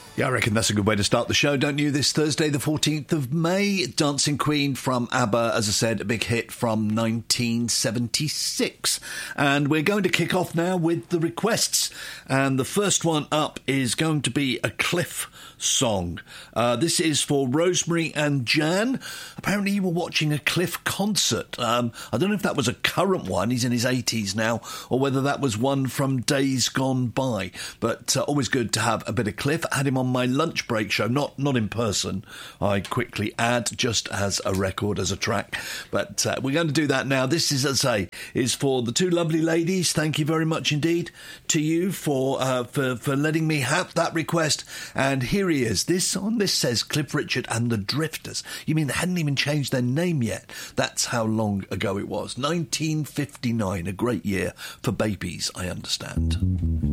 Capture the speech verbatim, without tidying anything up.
Yeah, I reckon that's a good way to start the show, don't you? This Thursday, the fourteenth of May, Dancing Queen from ABBA, as I said, a big hit from nineteen seventy-six. And we're going to kick off now with the requests. And the first one up is going to be a Cliff song. Uh, this is for Rosemary and Jan. Apparently you were watching a Cliff concert. Um, I don't know if that was a current one, he's in his eighties now, or whether that was one from days gone by. But uh, always good to have a bit of Cliff. I had him on my lunch break show, not not in person, I quickly add, just as a record, as a track. But uh, we're going to do that now. This is, as I say, is for the two lovely ladies. Thank you very much indeed to you for uh, for, for letting me have that request. And here he is. This on this says Cliff Richard and the Drifters. You mean they hadn't even changed their name yet? That's how long ago it was. nineteen fifty-nine, a great year for babies, I understand.